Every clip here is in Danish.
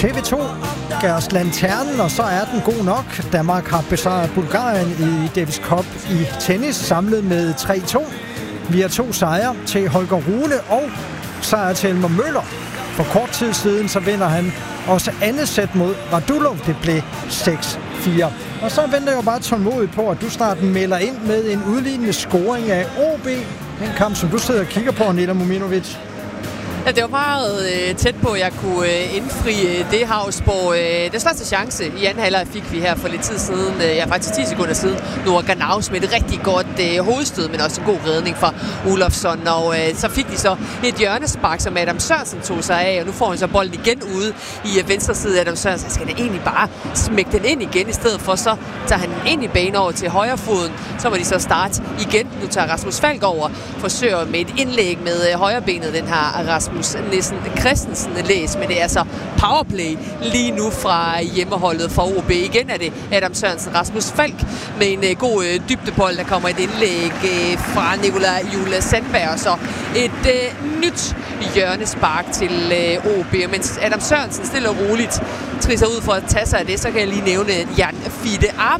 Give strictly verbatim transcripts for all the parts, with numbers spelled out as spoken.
T V to gav os lanternen, og så er den god nok. Danmark har besejret Bulgarien i Davis Cup i tennis, samlet med tre to. Vi har to sejre til Holger Rune og sejr til Elmer Møller. For kort tid siden så vinder han også andet sæt mod Radulov. Det blev seks fire. Og så venter jeg jo bare tålmodigt på, at du snart melder ind med en udlignende scoring af O B. Den kamp, som du sidder og kigger på, Nela Muminovic. Ja, det var meget øh, tæt på, at jeg kunne øh, indfri øh, det, Havsborg. Øh, den største chance i anden halvleg fik vi her for lidt tid siden, øh, ja faktisk ti sekunder siden, Nora Ganaus med et rigtig godt øh, hovedstød, men også en god redning fra Olofsson. Og øh, så fik de så et hjørnespark, som Adam Sørensen tog sig af, og nu får han så bolden igen ude i øh, venstre side. Adam Sørensen skal det egentlig bare smække den ind igen, i stedet for så tager han den ind i banen over til højre foden. Så må de så starte igen. Nu tager Rasmus Falk over, forsøger med et indlæg med øh, højre benet, den her Rasmus Nissen Christensen læs, men det er altså powerplay lige nu fra hjemmeholdet for O B. Igen er det Adam Sørensen, Rasmus Falk med en uh, god uh, dybdebold. Der kommer et indlæg uh, fra Nikolaj Jule Sandberg, og så et uh, nyt hjørnespark til uh, O B. Mens Adam Sørensen stille og roligt trisser ud for at tage sig af det, så kan jeg lige nævne Jan Fide Arp.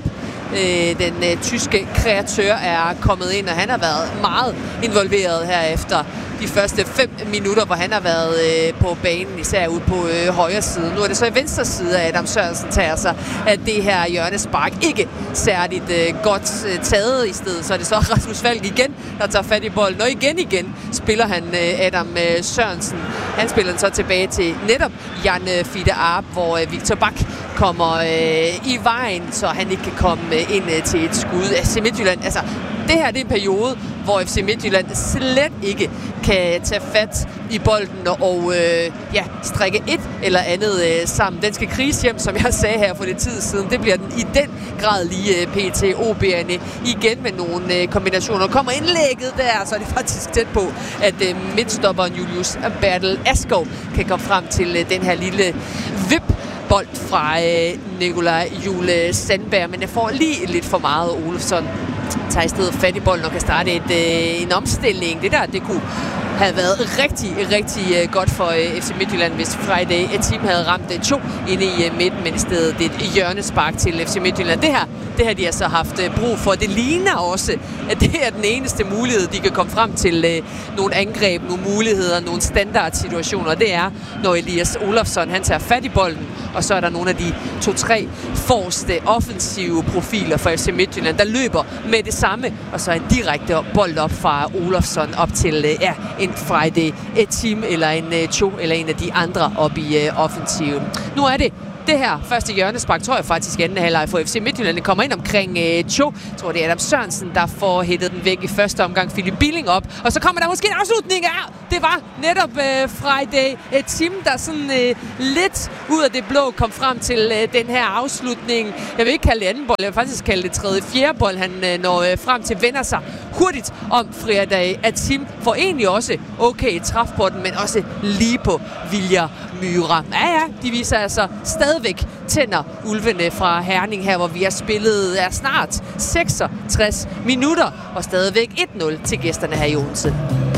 Den uh, tyske kreatør er kommet ind, og han har været meget involveret her efter de første fem minutter, hvor han har været øh, på banen, især ude på øh, højre side. Nu er det så i venstre side, at Adam Sørensen tager sig af det her hjørnespark. Ikke særligt øh, godt øh, taget i stedet. Så er det så Rasmus Falk igen, der tager fat i bolden. Og igen igen spiller han øh, Adam øh, Sørensen. Han spiller den så tilbage til netop Jan øh, Fide Arp, hvor øh, Victor Bak kommer øh, i vejen, så han ikke kan komme øh, ind øh, til et skud af F C Midtjylland. Altså, det her det er en periode, hvor F C Midtjylland slet ikke kan tage fat i bolden og øh, ja, strikke et eller andet øh, sammen. Den skal kriges hjem, som jeg sagde her for lidt tid siden. Det bliver den i den grad lige øh, P T. O B'erne igen med nogle øh, kombinationer. Kommer indlægget der, så er det faktisk tæt på, at øh, midtstopperen Julius Bertel Askov kan komme frem til øh, den her lille vip bold fra øh, Nikolaj Jule Sandberg, men jeg får lige lidt for meget. Olofsson tager i stedet fat i bolden og kan starte et, øh, en omstilling. Det der, det kunne have været rigtig, rigtig øh, godt for øh, F C Midtjylland, hvis Friday et team havde ramt øh, to inde i øh, midten, men i stedet et hjørnespark til F C Midtjylland. Det her, det har de altså haft øh, brug for. Det ligner også, at det er den eneste mulighed, de kan komme frem til øh, nogle angreb, nogle muligheder, nogle standardsituationer. Det er, når Elias Olofsson, han tager fat i bolden, og så er der nogle af de to-tre forreste offensive profiler for F C Midtjylland, der løber med det samme, og så en direkte bold op fra Olofsson op til øh, ja, en Friday et team eller en uh, Cho eller en af de andre op i uh, offensiven. Nu er det det her første hjørnespark, tror jeg faktisk anden halvleg for F C Midtjylland. Det kommer ind omkring uh, Cho. Jeg tror, det er Adam Sørensen, der får hættet den væk i første omgang. Philip Billing op. Og så kommer der måske en afslutning. Ja, det var netop uh, Friday et team, der sådan uh, lidt ud af det blå kom frem til uh, den her afslutning. Jeg vil ikke kalde det anden bold. Jeg vil faktisk kalde det tredje fjerde bold. Han uh, når uh, frem til, vender sig hurtigt om Friday et team. Får egentlig også okay træf på den, men også lige på Viljar Myra. Ja, ja, de viser altså stadigvæk tænder ulvene fra Herning her, hvor vi har spillet er snart seksogtres minutter, og stadigvæk et nul til gæsterne her i Odense.